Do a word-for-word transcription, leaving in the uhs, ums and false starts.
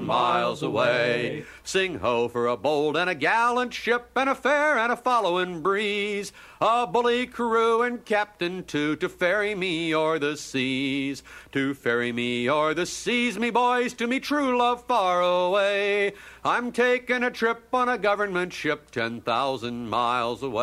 miles away. Sing ho for a bold and a gallant ship, and a fair and a following breeze, a bully crew and captain too, to ferry me o'er the seas, to ferry me o'er the seas, me boys, to me true love far away. I'm taking a trip on a government ship ten thousand miles away.